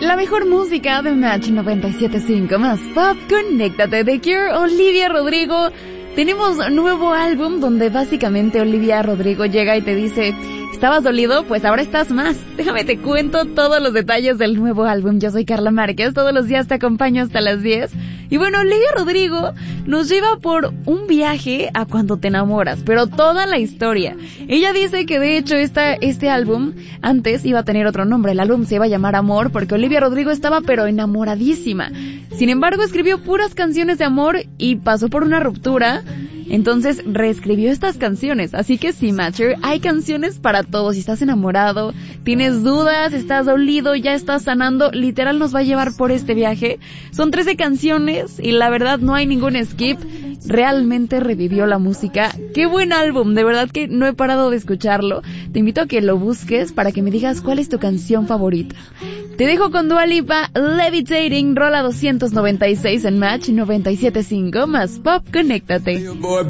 La mejor música de Match 97.5 más Pop. Conéctate de Cure, Olivia Rodrigo. Tenemos un nuevo álbum donde básicamente Olivia Rodrigo llega y te dice: ¿estabas dolido? Pues ahora estás más. Déjame te cuento todos los detalles del nuevo álbum. Yo soy Carla Márquez, todos los días te acompaño hasta las 10. Y bueno, Olivia Rodrigo nos lleva por un viaje a cuando te enamoras, pero toda la historia. Ella dice que de hecho este álbum antes iba a tener otro nombre. El álbum se iba a llamar Amor porque Olivia Rodrigo estaba pero enamoradísima. Sin embargo, escribió puras canciones de amor y pasó por una ruptura. Entonces reescribió estas canciones. Así que sí, Matcher, hay canciones para todos. Si estás enamorado, tienes dudas, estás dolido, ya estás sanando, literal nos va a llevar por este viaje. Son 13 canciones y la verdad no hay ningún skip. Realmente revivió la música. Qué buen álbum, de verdad que no he parado de escucharlo. Te invito a que lo busques para que me digas cuál es tu canción favorita. Te dejo con Dua Lipa, Levitating, rola 296 en Match 97.5 más Pop. Conéctate.